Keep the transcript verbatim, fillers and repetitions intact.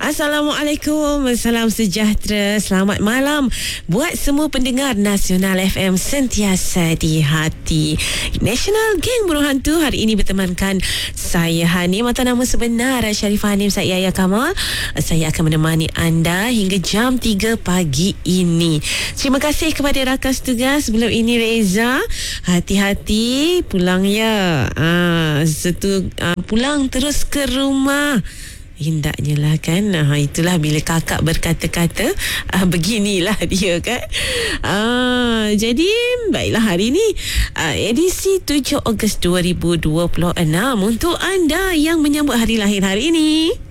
Assalamualaikum, salam sejahtera, selamat malam buat semua pendengar Nasional F M sentiasa di hati. National Geng Buruh Hantu hari ini bertemankan saya Hanim atau nama sebenar Sharifah Hanim, saya Yaya Kamal. Saya akan menemani anda hingga jam tiga pagi ini. Terima kasih kepada rakan tugas sebelum ini Reza. Hati-hati pulang ya. Ah, setu, ah, pulang terus ke rumah. Hendaknya lah kan. Ha, itulah bila kakak berkata-kata, ah, beginilah dia kan. Ah, jadi baiklah, hari ini ah, edisi tujuh Ogos dua ribu dua puluh enam untuk anda yang menyambut hari lahir hari ini.